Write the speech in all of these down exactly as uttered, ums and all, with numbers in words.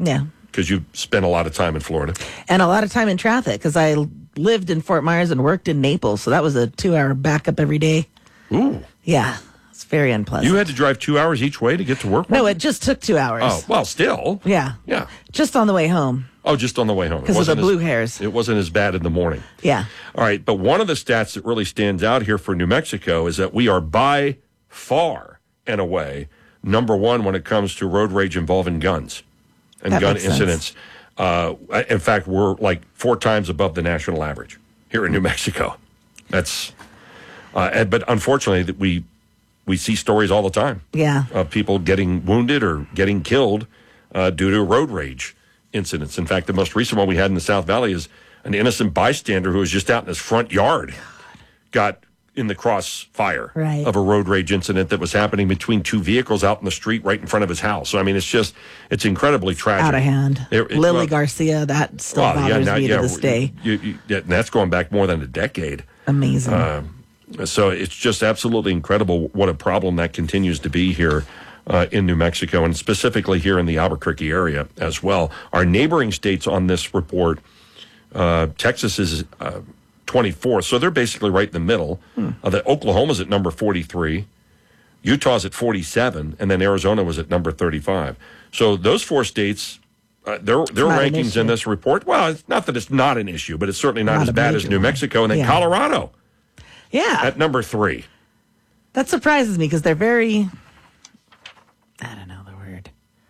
Yeah. Because you spent a lot of time in Florida. And a lot of time in traffic, because I lived in Fort Myers and worked in Naples, so that was a two-hour backup every day. Ooh. Yeah, it's very unpleasant. You had to drive two hours each way to get to work? No, it just took two hours. Oh, well, still. Yeah. Yeah. Just on the way home. Oh, just on the way home. Because of the blue hairs. It wasn't as bad in the morning. Yeah. All right, but one of the stats that really stands out here for New Mexico is that we are by far and away number one when it comes to road rage involving guns and That gun makes sense. incidents. Uh, in fact, we're like four times above the national average here in New Mexico. That's, uh, and, but unfortunately, that we we see stories all the time. Yeah. Of people getting wounded or getting killed uh, due to road rage incidents. In fact, the most recent one we had in the South Valley is an innocent bystander who was just out in his front yard, got in the crossfire right. of a road rage incident that was happening between two vehicles out in the street right in front of his house. So, I mean, it's just, it's incredibly tragic. Out of hand. It, it, Lily well, Garcia, that still well, bothers yeah, now, me yeah, to this day. You, you, yeah, and that's going back more than a decade. Amazing. Uh, so it's just absolutely incredible what a problem that continues to be here uh, in New Mexico, and specifically here in the Albuquerque area as well. Our neighboring states on this report, uh, Texas is uh, twenty-fourth, so they're basically right in the middle. Hmm. Uh, the Oklahoma's at number forty-three, Utah's at forty-seven, and then Arizona was at number thirty-five. So those four states, uh, their their rankings in this report, well, it's not that it's not an issue, but it's certainly not, not as bad as New Mexico, and then yeah. Colorado. Yeah. At number three. That surprises me because they're very, I don't know the word.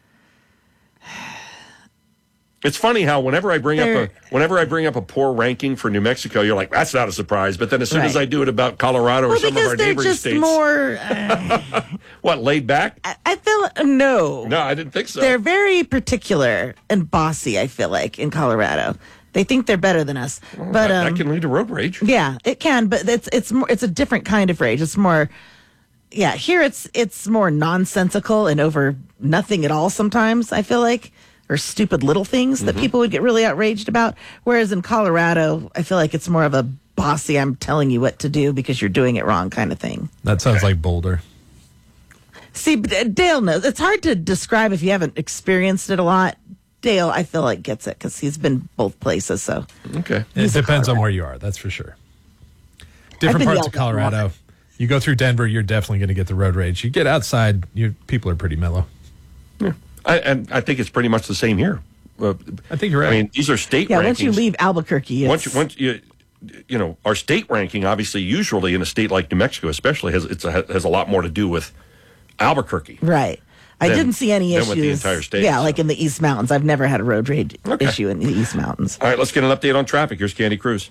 It's funny how whenever I bring they're, up a whenever I bring up a poor ranking for New Mexico, you're like, that's not a surprise. But then as soon right. as I do it about Colorado well, or some of our neighboring just states, more uh, what, laid back? I, I feel no, no, I didn't think so. They're very particular and bossy. I feel like in Colorado. They think they're better than us, well, but that, um, that can lead to road rage. Yeah, it can, but it's it's more it's a different kind of rage. It's more, yeah. Here it's it's more nonsensical and over nothing at all. Sometimes I feel like, or stupid little things that mm-hmm. people would get really outraged about. Whereas in Colorado, I feel like it's more of a bossy, I'm telling you what to do because you're doing it wrong kind of thing. That sounds like Boulder. See, Dale knows. It's hard to describe if you haven't experienced it a lot. Dale, I feel like gets it because he's been both places. So okay, it depends on where you are. That's for sure. Different parts of Colorado. You go through Denver, you're definitely going to get the road rage. You get outside, you people are pretty mellow. Yeah, I, and I think it's pretty much the same here. Uh, I think you're right. I mean, these are state yeah, rankings. Once you leave Albuquerque, it's... once you, once you, you know, our state ranking, obviously, usually in a state like New Mexico, especially, has it's a, has a lot more to do with Albuquerque, right? I than, didn't see any issues. With the entire state. Yeah, so. like in the East Mountains. I've never had a road rage okay. issue in the East Mountains. All right, let's get an update on traffic. Here's Candy Cruz.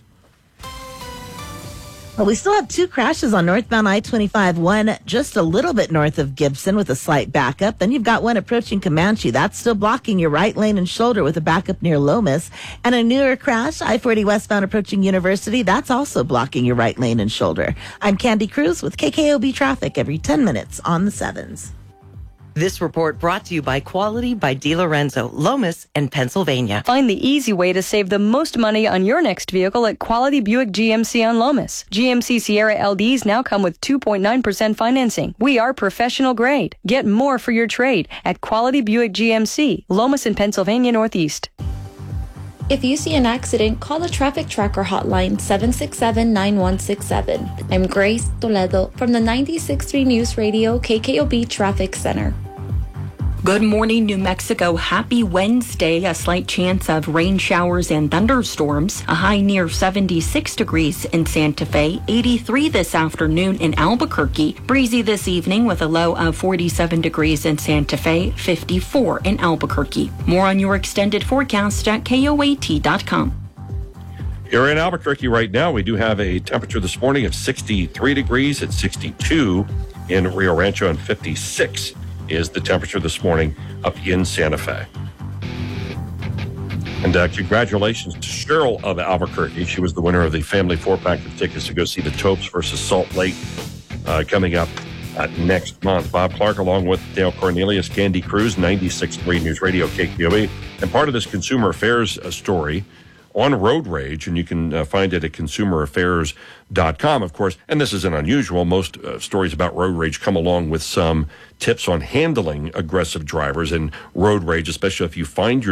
Well, we still have two crashes on northbound I twenty-five, one just a little bit north of Gibson with a slight backup. Then you've got one approaching Comanche. That's still blocking your right lane and shoulder with a backup near Lomas. And a newer crash, I forty westbound approaching University. That's also blocking your right lane and shoulder. I'm Candy Cruz with K K O B Traffic every ten minutes on the sevens. This report brought to you by Quality by DiLorenzo, Lomas, and Pennsylvania. Find the easy way to save the most money on your next vehicle at Quality Buick G M C on Lomas. G M C Sierra L Ds now come with two point nine percent financing. We are professional grade. Get more for your trade at Quality Buick G M C, Lomas and Pennsylvania Northeast. If you see an accident, call the Traffic Tracker hotline seven six seven, nine one six seven. I'm Grace Toledo from the ninety-six point three News Radio K K O B Traffic Center. Good morning, New Mexico. Happy Wednesday. A slight chance of rain showers and thunderstorms. A high near seventy-six degrees in Santa Fe. eighty-three this afternoon in Albuquerque. Breezy this evening with a low of forty-seven degrees in Santa Fe. fifty-four in Albuquerque. More on your extended forecast at K O A T dot com. Here in Albuquerque right now, we do have a temperature this morning of sixty-three degrees. It's sixty-two in Rio Rancho and fifty-six is the temperature this morning up in Santa Fe. And uh, congratulations to Cheryl of Albuquerque. She was the winner of the family four-pack of tickets to go see the Topes versus Salt Lake uh, coming up uh, next month. Bob Clark along with Dale Cornelius, Candy Cruz, ninety-six point three News Radio K K O B. And part of this Consumer Affairs uh, story on road rage, and you can uh, find it at consumer affairs dot com, of course. And this isn't unusual. Most uh, stories about road rage come along with some tips on handling aggressive drivers and road rage, especially if you find your